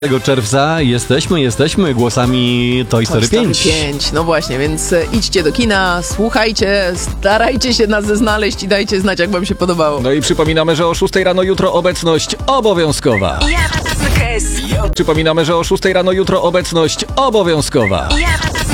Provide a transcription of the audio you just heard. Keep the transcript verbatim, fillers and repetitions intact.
czerwca jesteśmy, jesteśmy głosami Toy Story pięć. pięć. No właśnie, więc idźcie do kina, słuchajcie, starajcie się nas znaleźć i dajcie znać, jak wam się podobało. No i przypominamy, że o szóstej rano jutro obecność obowiązkowa. Przypominamy, że o szóstej rano jutro obecność obowiązkowa.